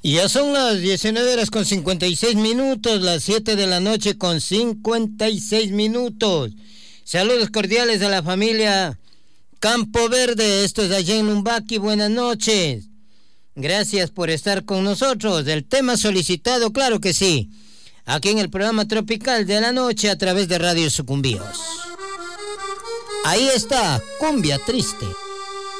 Ya son las 19 horas con 56 minutos, las 7 de la noche con 56 minutos. Saludos cordiales a la familia Campo Verde, esto es allá en Lumbaki, buenas noches. Gracias por estar con nosotros. El tema solicitado, claro que sí, aquí en el programa Tropical de la Noche a través de Radio Sucumbíos. Ahí está, Cumbia Triste.